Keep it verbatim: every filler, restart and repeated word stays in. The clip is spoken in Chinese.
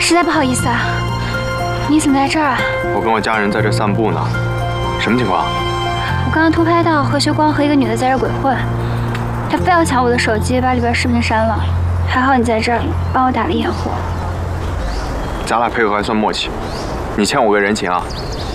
实在不好意思啊，你怎么在这儿啊？ 我跟我家人在这散步呢，什么情况？ 我刚刚偷拍到何学光和一个女的在这鬼混，他非要抢我的手机，把里边视频删了。还好你在这儿，帮我打了掩护。 咱俩配合还算默契，你欠我个人情啊。